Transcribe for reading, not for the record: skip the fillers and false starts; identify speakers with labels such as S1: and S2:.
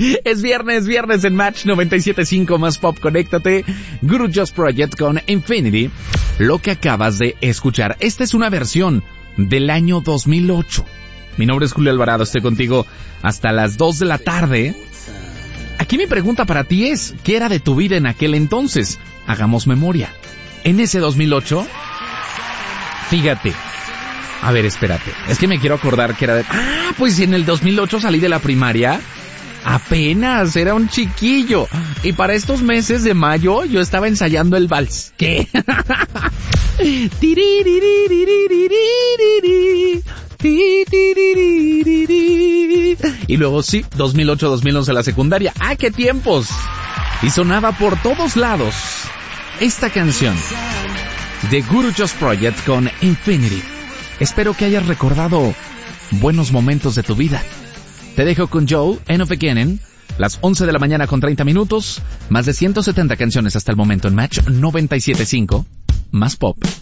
S1: Es viernes en Match 97.5 más pop, conéctate. Guru Just Project con Infinity. Lo que acabas de escuchar. Esta es una versión del año 2008. Mi nombre es Julio Alvarado, estoy contigo hasta las 2 de la tarde. Aquí mi pregunta para ti es, ¿qué era de tu vida en aquel entonces? Hagamos memoria. En ese 2008, fíjate. A ver, espérate. Es que me quiero acordar que era de... pues en el 2008 salí de la primaria. Apenas, era un chiquillo. Y para estos meses de mayo yo estaba ensayando el vals. ¿Qué? Y luego sí, 2008-2011 la secundaria. ¡Ah, qué tiempos! Y sonaba por todos lados esta canción de Guru Just Project con Infinity. Espero que hayas recordado buenos momentos de tu vida. Te dejo con Joe, End of Beginning, las 11 de la mañana con 30 minutos, más de 170 canciones hasta el momento en Match 97.5, más pop.